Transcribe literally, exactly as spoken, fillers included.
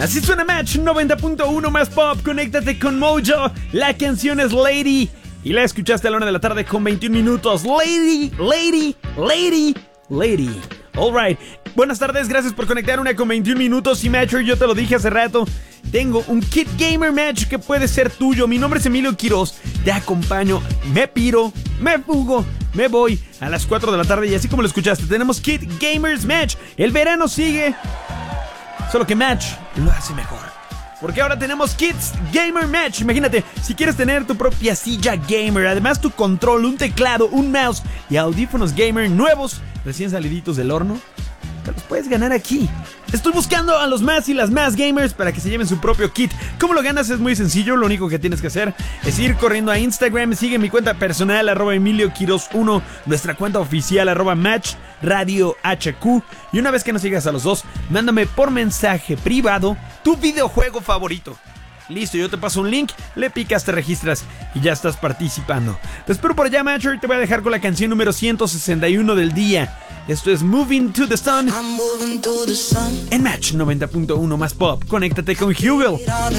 Así suena Match noventa punto uno más pop. Conéctate con Mojo. La canción es Lady y la escuchaste a la una de la tarde con veintiún minutos. Lady, Lady, Lady, Lady. Alright. Buenas tardes, gracias por conectar una con veintiún minutos. Y Matcher, yo te lo dije hace rato, tengo un kit gamer match que puede ser tuyo. Mi nombre es Emilio Quiroz, te acompaño, me piro, me fugo, me voy a las cuatro de la tarde. Y así como lo escuchaste, tenemos kit gamers match. El verano sigue, solo que Match lo hace mejor, porque ahora tenemos Kids Gamer Match. Imagínate, si quieres tener tu propia silla gamer, además tu control, un teclado, un mouse y audífonos gamer nuevos, recién saliditos del horno, te los puedes ganar aquí. Estoy buscando a los más y las más gamers para que se lleven su propio kit. ¿Cómo lo ganas? Es muy sencillo. Lo único que tienes que hacer es ir corriendo a Instagram. Sigue mi cuenta personal, arroba Emilio Quiroz uno, nuestra cuenta oficial, arroba Match Radio H Q. Y una vez que nos sigas a los dos, mándame por mensaje privado tu videojuego favorito. Listo, yo te paso un link, le picas, te registras y ya estás participando. Te espero por allá, Matcher. Te voy a dejar con la canción número ciento sesenta y uno del día. Esto es Moving to the Sun en Match noventa punto uno más pop. Conéctate con Hugo. All the